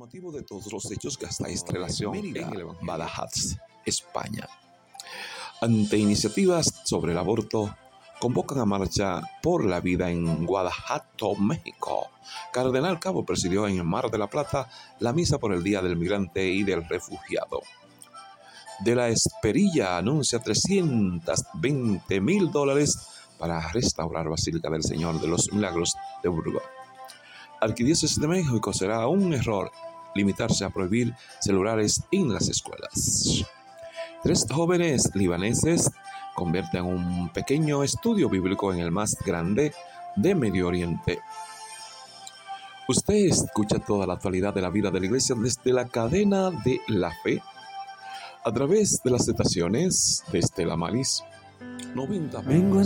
motivo de todos los hechos que hasta esta relación en Badajoz, España. Ante iniciativas sobre el aborto, convocan a marcha por la vida en Guanajuato, México. Cardenal Cabo presidió en el Mar de la Plata la misa por el Día del Migrante y del Refugiado. De la Esperilla anuncia $320,000 para restaurar Basílica del Señor de los Milagros de Burgos. Arquidiócesis de México será un error limitarse a prohibir celulares en las escuelas. 3 jóvenes libaneses convierten un pequeño estudio bíblico en el más grande de Medio Oriente. Usted escucha toda la actualidad de la vida de la iglesia desde la cadena de la fe, a través de las estaciones de Estela Maris 90.